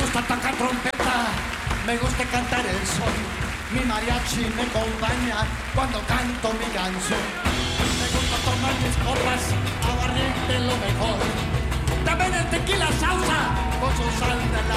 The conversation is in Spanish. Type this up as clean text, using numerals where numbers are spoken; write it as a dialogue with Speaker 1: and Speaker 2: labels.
Speaker 1: gusta tocar trompeta, me gusta cantar el son. Mi mariachi me acompaña cuando canto mi canción. Me gusta tomar mis copas, aguardiente lo mejor. También el tequila salsa con su sal de la